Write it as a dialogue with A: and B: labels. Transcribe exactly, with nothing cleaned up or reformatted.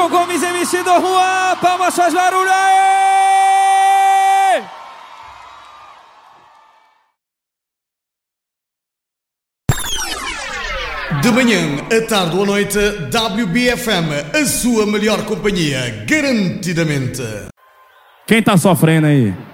A: João Gomes, M C do Juan, palmas, faz barulho aí!
B: De manhã, à tarde ou à noite, W B F M, a sua melhor companhia, garantidamente.
A: Quem tá sofrendo aí?